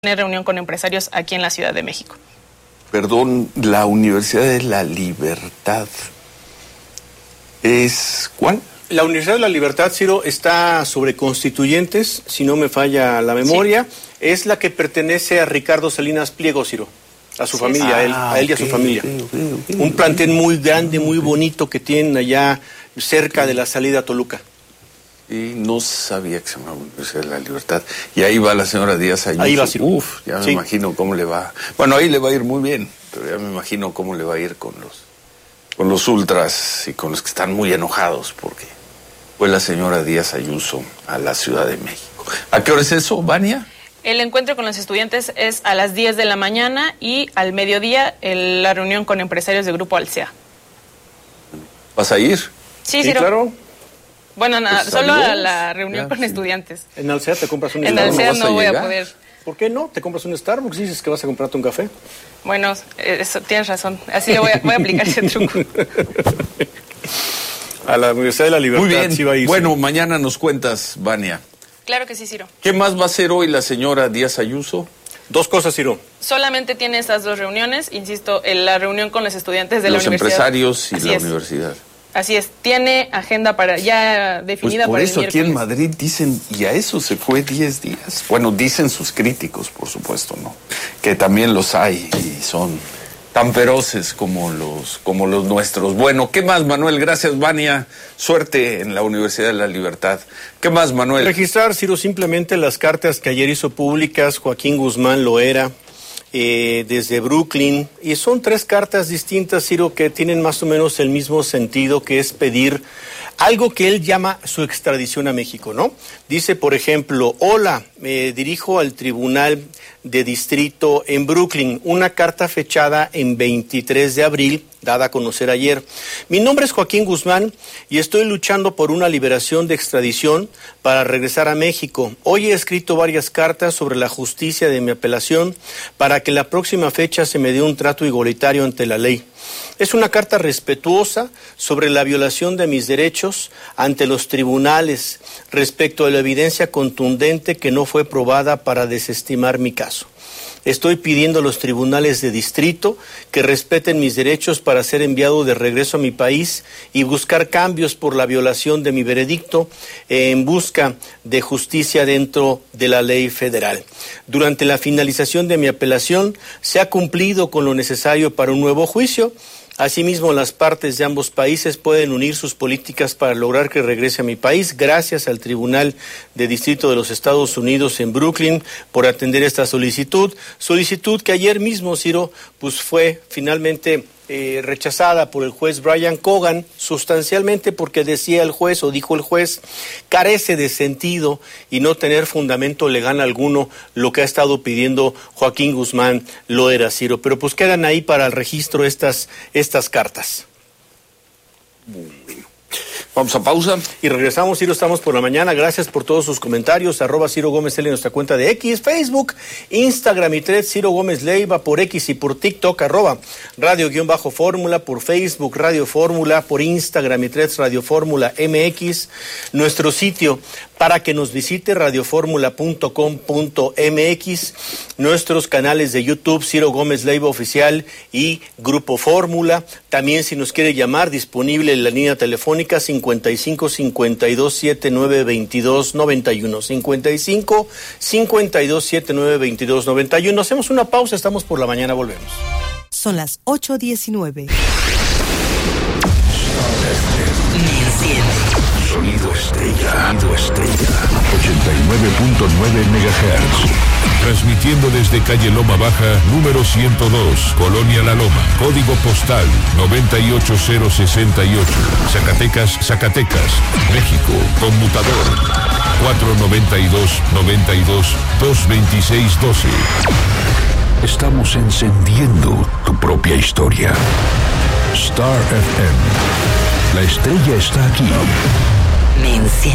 tener reunión con empresarios aquí en la Ciudad de México. Perdón, la Universidad de la Libertad ¿es cuál? La Universidad de la Libertad, Ciro, está sobre Constituyentes, si no me falla la memoria. Sí. Es la que pertenece a Ricardo Salinas Pliego, Ciro. A su familia, a él y a su familia. Un plantel muy grande, muy bonito que tienen allá cerca de la salida a Toluca. Y no sabía que se llamaba Universidad de la Libertad. Y ahí va la señora Díaz Ayuso. Ahí va, Ciro. Uf, ya me imagino cómo le va. Bueno, ahí le va a ir muy bien, pero ya me imagino cómo le va a ir con los ultras y con los que están muy enojados porque fue la señora Díaz Ayuso a la Ciudad de México. ¿A qué hora es eso, Vania? El encuentro con los estudiantes es a las 10 de la mañana y al mediodía la reunión con empresarios del Grupo Alsea. ¿Vas a ir? Sí, sí, claro. Bueno, solo a la reunión con estudiantes. ¿En Alsea te compras un Starbucks? En Alsea no voy a poder. ¿Por qué no? ¿Te compras un Starbucks y dices que vas a comprarte un café? Bueno, tienes razón. Así voy a aplicar ese truco. A la Universidad de la Libertad. Muy bien. Sí va a ir, bueno, mañana nos cuentas, Vania. Claro que sí, Ciro. ¿Qué más va a hacer hoy la señora Díaz Ayuso? Dos cosas, Ciro. Solamente tiene esas dos reuniones, insisto, en la reunión con los estudiantes de la universidad. Los empresarios y la universidad. Así es, tiene agenda ya definida para el miércoles. Por eso aquí en Madrid dicen, y a eso se fue 10 días. Bueno, dicen sus críticos, por supuesto, ¿no? Que también los hay y son tan feroces como los nuestros. Bueno, ¿qué más, Manuel? Gracias, Vania. Suerte en la Universidad de la Libertad. ¿Qué más, Manuel? Registrar, Ciro, simplemente las cartas que ayer hizo públicas Joaquín Guzmán Loera, desde Brooklyn, y son 3 cartas distintas, Ciro, que tienen más o menos el mismo sentido, que es pedir algo que él llama su extradición a México, ¿no? Dice, por ejemplo, hola, me dirijo al Tribunal de Distrito en Brooklyn, una carta fechada en 23 de abril, dada a conocer ayer. Mi nombre es Joaquín Guzmán y estoy luchando por una liberación de extradición para regresar a México. Hoy he escrito varias cartas sobre la justicia de mi apelación para que la próxima fecha se me dé un trato igualitario ante la ley. Es una carta respetuosa sobre la violación de mis derechos ante los tribunales respecto a la evidencia contundente que no fue probada para desestimar mi caso. Estoy pidiendo a los tribunales de distrito que respeten mis derechos para ser enviado de regreso a mi país y buscar cambios por la violación de mi veredicto en busca de justicia dentro de la ley federal. Durante la finalización de mi apelación se ha cumplido con lo necesario para un nuevo juicio. Asimismo, las partes de ambos países pueden unir sus políticas para lograr que regrese a mi país. Gracias al Tribunal de Distrito de los Estados Unidos en Brooklyn por atender esta solicitud que ayer mismo, Ciro, pues fue finalmente rechazada por el juez Brian Cogan, sustancialmente porque decía el juez, o dijo el juez, carece de sentido y no tener fundamento legal alguno lo que ha estado pidiendo Joaquín Guzmán Loera, Ciro. Pero pues quedan ahí para el registro estas cartas. Vamos a pausa. Y regresamos, Ciro, estamos por la mañana. Gracias por todos sus comentarios. @Ciro Gómez L en nuestra cuenta de X, Facebook, Instagram y Threads, Ciro Gómez Leiva por X y por TikTok, @Radio_Fórmula, por Facebook, Radio Fórmula, por Instagram y Threads, Radio Fórmula MX. Nuestro sitio para que nos visite, radioformula.com.mx. Nuestros canales de YouTube, Ciro Gómez Leiva Oficial y Grupo Fórmula. También, si nos quiere llamar, disponible en la línea telefónica 55 52 79 22 91. 55 52 79 22 91. Hacemos una pausa, estamos por la mañana, volvemos. Son las 8:19. Sonido estrella. 89.9 MHz. Transmitiendo desde calle Loma Baja, número 102, Colonia La Loma. Código postal 98068. Zacatecas, México. Conmutador 492-92-226-12. Estamos encendiendo tu propia historia. Star FM. La estrella está aquí.